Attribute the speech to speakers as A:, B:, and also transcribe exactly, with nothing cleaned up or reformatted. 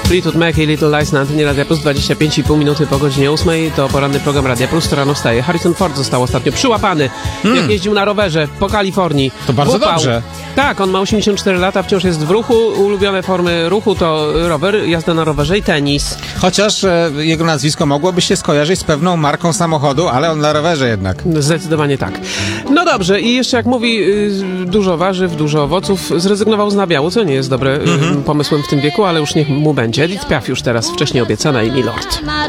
A: Fleetwood Mac i Little Lies na antenie Radia Plus, dwadzieścia pięć i pół minuty po godzinie ósmej. To poranny program Radia Plus, to rano wstaje. Harrison Ford został ostatnio przyłapany, hmm. jak jeździł na rowerze po Kalifornii.
B: To bardzo
A: Łupał.
B: dobrze.
A: Tak, on ma osiemdziesiąt cztery lata, wciąż jest w ruchu. Ulubione formy ruchu to rower, jazda na rowerze i tenis.
B: Chociaż e, jego nazwisko mogłoby się skojarzyć z pewną marką samochodu, ale on na rowerze jednak.
A: Zdecydowanie tak. No dobrze, i jeszcze jak mówi, y, dużo warzyw, dużo owoców, zrezygnował z nabiału, co nie jest dobre y, mm-hmm. pomysłem w tym wieku, ale już niech mu będzie. Edith Piaf już teraz wcześniej obiecana i Milord.